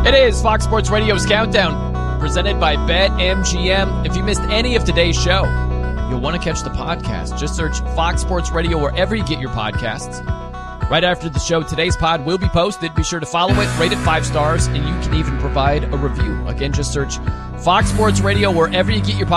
It is Fox Sports Radio's Countdown, presented by BetMGM. If you missed any of today's show, you'll want to catch the podcast. Just search Fox Sports Radio wherever you get your podcasts. Right after the show, today's pod will be posted. Be sure to follow it, rate it 5 stars, and you can even provide a review. Again, just search Fox Sports Radio wherever you get your podcast.